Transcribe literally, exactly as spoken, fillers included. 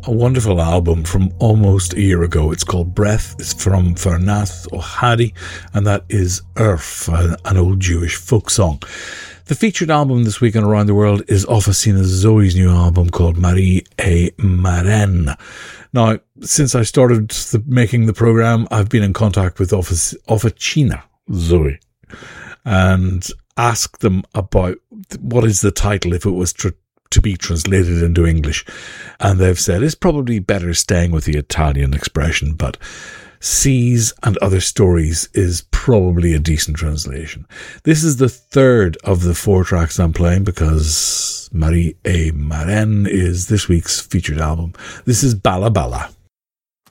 a wonderful album from almost a year ago. It's called Breath. It's from Fernath O'Hady, and that is Urf, an old Jewish folk song. The featured album this week on Around the World is Officina Zoe's new album called Marie et Marraine. Now, since I started the, making the program, I've been in contact with Offic- Officina Zoe and asked them about what is the title if it was tr- to be translated into English. And they've said it's probably better staying with the Italian expression, but Seas and Other Stories is probably a decent translation. This is the third of the four tracks I'm playing because Marie et Marraine is this week's featured album. This is Bala Bala.